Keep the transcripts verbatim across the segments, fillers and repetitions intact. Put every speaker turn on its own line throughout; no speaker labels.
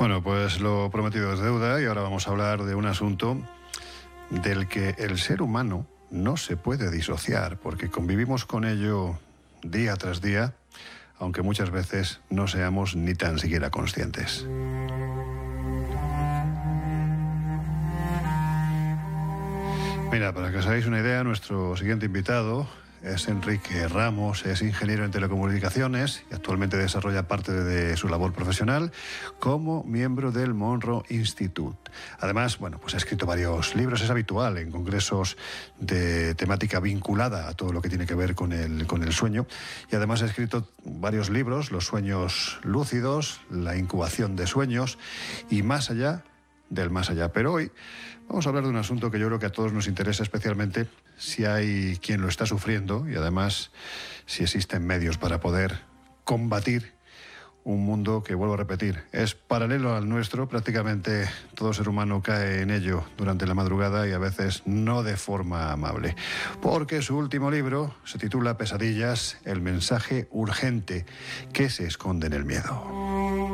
Bueno, pues lo prometido es deuda y ahora vamos a hablar de un asunto del que el ser humano no se puede disociar porque convivimos con ello día tras día, aunque muchas veces no seamos ni tan siquiera conscientes. Mira, para que os hagáis una idea, nuestro siguiente invitado es Enrique Ramos, es ingeniero en telecomunicaciones y actualmente desarrolla parte de su labor profesional como miembro del Monroe Institute. Además, bueno, pues ha escrito varios libros, es habitual en congresos de temática vinculada a todo lo que tiene que ver con el, con el sueño, y además ha escrito varios libros, Los sueños lúcidos, La incubación de sueños y Más allá del más allá. Pero hoy vamos a hablar de un asunto que yo creo que a todos nos interesa, especialmente si hay quien lo está sufriendo y además si existen medios para poder combatir un mundo que, vuelvo a repetir, es paralelo al nuestro. Prácticamente todo ser humano cae en ello durante la madrugada y a veces no de forma amable. Porque su último libro se titula Pesadillas, el mensaje urgente que se esconde en el miedo.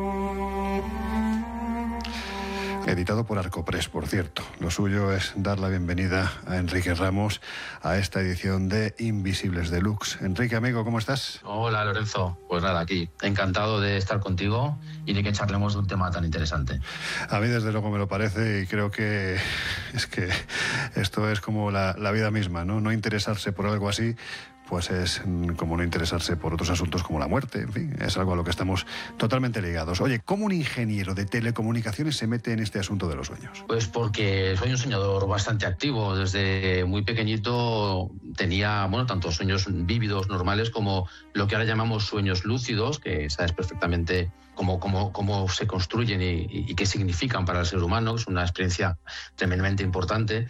Editado por Arcopress, por cierto. Lo suyo es dar la bienvenida a Enrique Ramos a esta edición de Invisibles Deluxe. Enrique, amigo, ¿cómo estás?
Hola, Lorenzo. Pues nada, aquí. Encantado de estar contigo y de que charlemos de un tema tan interesante.
A mí desde luego me lo parece y creo que es que esto es como la, la vida misma, ¿no? No interesarse por algo así pues es como no interesarse por otros asuntos como la muerte, en fin, es algo a lo que estamos totalmente ligados. Oye, ¿cómo un ingeniero de telecomunicaciones se mete en este asunto de los sueños?
Pues porque soy un soñador bastante activo. Desde muy pequeñito tenía, bueno, tanto sueños vívidos, normales, como lo que ahora llamamos sueños lúcidos, que sabes perfectamente cómo, cómo, cómo se construyen y, y qué significan para el ser humano, que es una experiencia tremendamente importante.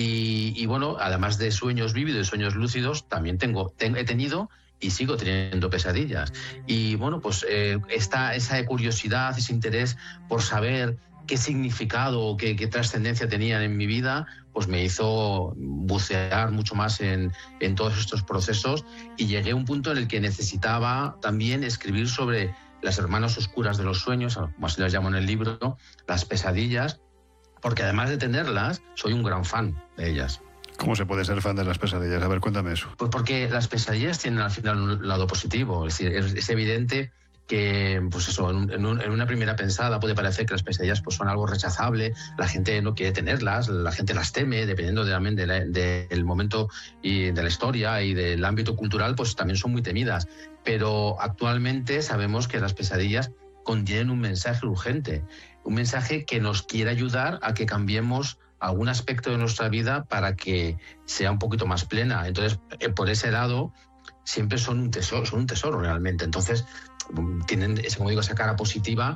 Y, y bueno, además de sueños vívidos y sueños lúcidos, también tengo he tenido y sigo teniendo pesadillas. Y bueno, pues eh, está esa curiosidad, ese interés por saber qué significado, qué, qué trascendencia tenían en mi vida, pues me hizo bucear mucho más en, en todos estos procesos, y llegué a un punto en el que necesitaba también escribir sobre las hermanas oscuras de los sueños, como así las llamo en el libro, las pesadillas, porque además de tenerlas, soy un gran fan de ellas.
¿Cómo se puede ser fan de las pesadillas? A ver, cuéntame eso.
Pues porque las pesadillas tienen al final un lado positivo. Es decir, es, es evidente que, pues eso, en, en, un, en una primera pensada puede parecer que las pesadillas pues son algo rechazable, la gente no quiere tenerlas, la gente las teme, dependiendo de, también de la, de, del momento y de la historia y del ámbito cultural, pues también son muy temidas. Pero actualmente sabemos que las pesadillas contienen un mensaje urgente, un mensaje que nos quiere ayudar a que cambiemos algún aspecto de nuestra vida para que sea un poquito más plena. Entonces, por ese lado, siempre son un tesoro, son un tesoro realmente. Entonces, tienen, como digo, esa cara positiva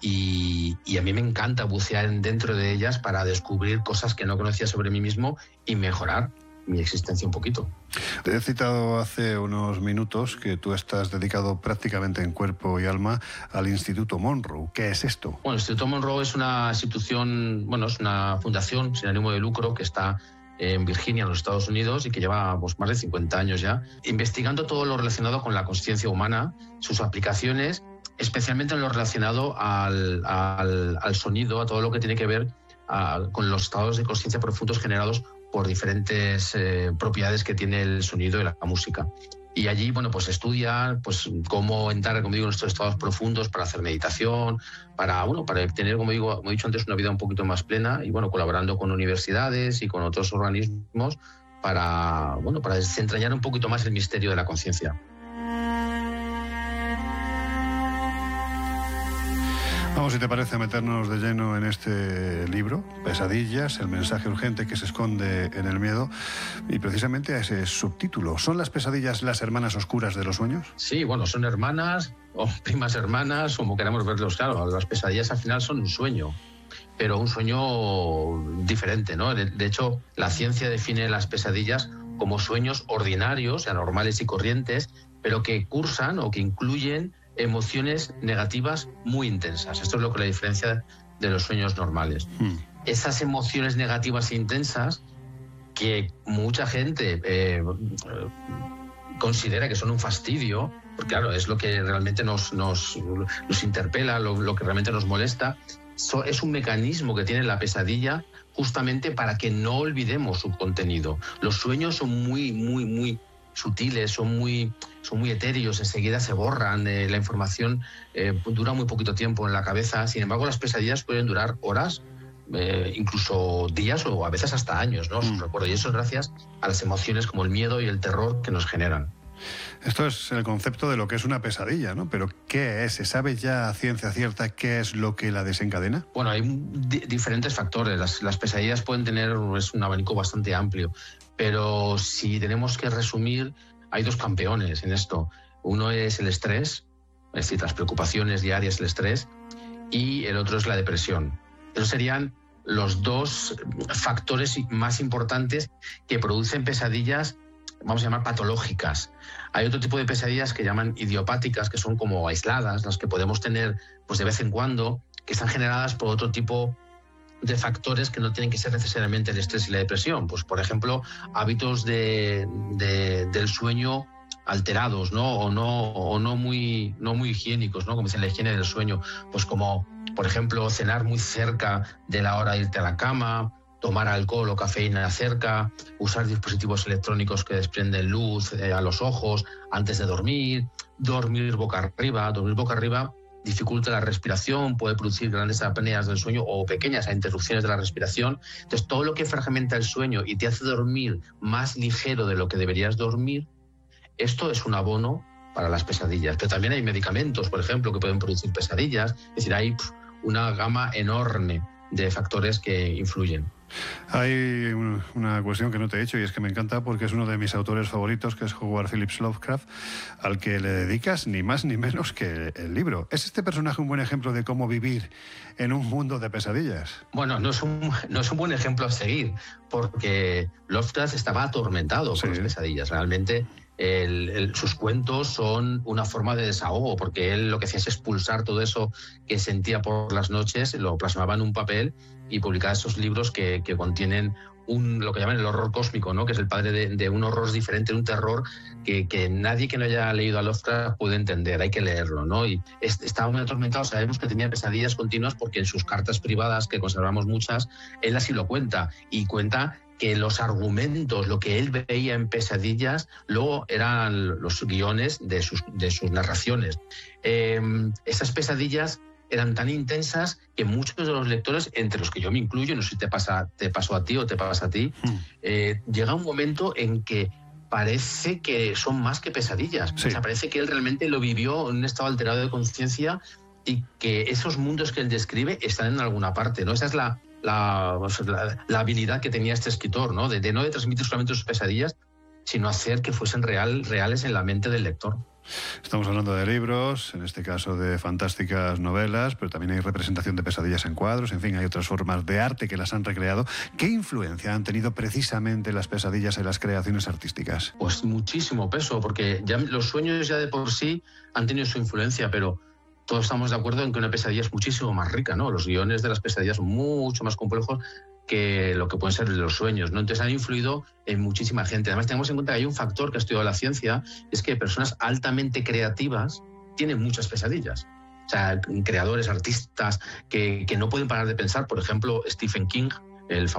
y, y a mí me encanta bucear dentro de ellas para descubrir cosas que no conocía sobre mí mismo y mejorar mi existencia un poquito.
Te he citado hace unos minutos que tú estás dedicado prácticamente en cuerpo y alma al Instituto Monroe. ¿Qué es esto?
Bueno, el Instituto Monroe es una institución, bueno, es una fundación sin ánimo de lucro que está en Virginia, en los Estados Unidos, y que lleva pues, más de cincuenta años ya, investigando todo lo relacionado con la consciencia humana, sus aplicaciones, especialmente en lo relacionado al, al, al sonido, a todo lo que tiene que ver a, con los estados de consciencia profundos generados por diferentes eh, propiedades que tiene el sonido y la, la música. Y allí, bueno, pues estudia pues, cómo entrar, como digo, en estos estados profundos para hacer meditación, para, bueno, para tener, como digo, como he dicho antes, una vida un poquito más plena, y bueno, colaborando con universidades y con otros organismos para, bueno, para desentrañar un poquito más el misterio de la conciencia.
Vamos, si te parece, a meternos de lleno en este libro, Pesadillas, el mensaje urgente que se esconde en el miedo, y precisamente a ese subtítulo. ¿Son las pesadillas las hermanas oscuras de los sueños?
Sí, bueno, son hermanas o primas hermanas, como queramos verlos. Claro, las pesadillas al final son un sueño, pero un sueño diferente, ¿no? De, de hecho, la ciencia define las pesadillas como sueños ordinarios, anormales y corrientes, pero que cursan o que incluyen emociones negativas muy intensas. Esto es lo que la diferencia de los sueños normales. Hmm. Esas emociones negativas e intensas que mucha gente eh, considera que son un fastidio, porque claro, es lo que realmente nos, nos, nos interpela, lo, lo que realmente nos molesta, so, es un mecanismo que tiene la pesadilla justamente para que no olvidemos su contenido. Los sueños son muy, muy, muy sutiles, son muy, son muy etéreos, enseguida se borran, eh, la información eh, dura muy poquito tiempo en la cabeza. Sin embargo, las pesadillas pueden durar horas, eh, incluso días o a veces hasta años, ¿no? Mm. Recuerdo, y eso es gracias a las emociones como el miedo y el terror que nos generan.
Esto es el concepto de lo que es una pesadilla, ¿no? Pero ¿qué es? ¿Se sabe ya a ciencia cierta qué es lo que la desencadena?
Bueno, hay di- diferentes factores. Las, las pesadillas pueden tener es un abanico bastante amplio, pero si tenemos que resumir, hay dos campeones en esto. Uno es el estrés, es decir, las preocupaciones diarias, el estrés, y el otro es la depresión. Esos serían los dos factores más importantes que producen pesadillas, vamos a llamar patológicas. Hay otro tipo de pesadillas que llaman idiopáticas, que son como aisladas, las que podemos tener pues de vez en cuando, que están generadas por otro tipo de factores que no tienen que ser necesariamente el estrés y la depresión. Pues, por ejemplo, hábitos de, de, del sueño alterados, ¿no? O no, o no muy, no muy higiénicos, ¿no? Como dicen, la higiene del sueño. Pues como, por ejemplo, cenar muy cerca de la hora de irte a la cama, tomar alcohol o cafeína cerca, usar dispositivos electrónicos que desprenden luz eh, a los ojos antes de dormir, dormir boca arriba. Dormir boca arriba dificulta la respiración, puede producir grandes apneas del sueño o pequeñas interrupciones de la respiración. Entonces, todo lo que fragmenta el sueño y te hace dormir más ligero de lo que deberías dormir, esto es un abono para las pesadillas. Pero también hay medicamentos, por ejemplo, que pueden producir pesadillas. Es decir, hay pff, una gama enorme de factores que influyen.
Hay una cuestión que no te he hecho y es que me encanta porque es uno de mis autores favoritos, que es Howard Phillips Lovecraft, al que le dedicas ni más ni menos que el libro. ¿Es este personaje un buen ejemplo de cómo vivir en un mundo de pesadillas?
Bueno, no es un, no es un buen ejemplo a seguir, porque Lovecraft estaba atormentado sí. por las pesadillas. Realmente el, el, sus cuentos son una forma de desahogo, porque él lo que hacía es expulsar todo eso que sentía por las noches, lo plasmaba en un papel y publicaba esos libros que, que contienen un, lo que llaman el horror cósmico, ¿no? Que es el padre de, de un horror diferente, un terror que, que nadie que no haya leído a Lovecraft puede entender, hay que leerlo, ¿no? Y es, estaba muy atormentado, sabemos que tenía pesadillas continuas porque en sus cartas privadas, que conservamos muchas, él así lo cuenta, y cuenta que los argumentos, lo que él veía en pesadillas, luego eran los guiones de sus, de sus narraciones. Eh, esas pesadillas eran tan intensas que muchos de los lectores, entre los que yo me incluyo, no sé si te pasa, te pasó a ti o te pasa a ti, hmm. eh, llega un momento en que parece que son más que pesadillas. Sí. O sea, parece que él realmente lo vivió en un estado alterado de conciencia y que esos mundos que él describe están en alguna parte, ¿no? Esa es la, la, la, la habilidad que tenía este escritor, ¿no? De, de no de transmitir solamente sus pesadillas, sino hacer que fuesen real, reales en la mente del lector.
Estamos hablando de libros, en este caso de fantásticas novelas, pero también hay representación de pesadillas en cuadros, en fin, hay otras formas de arte que las han recreado. ¿Qué influencia han tenido precisamente las pesadillas en las creaciones artísticas?
Pues muchísimo peso, porque ya los sueños ya de por sí han tenido su influencia, pero todos estamos de acuerdo en que una pesadilla es muchísimo más rica, ¿no? Los guiones de las pesadillas son mucho más complejos que lo que pueden ser los sueños, ¿no? Entonces han influido en muchísima gente. Además, tenemos en cuenta que hay un factor que ha estudiado la ciencia, es que personas altamente creativas tienen muchas pesadillas. O sea, creadores, artistas que, que no pueden parar de pensar. Por ejemplo, Stephen King, el famoso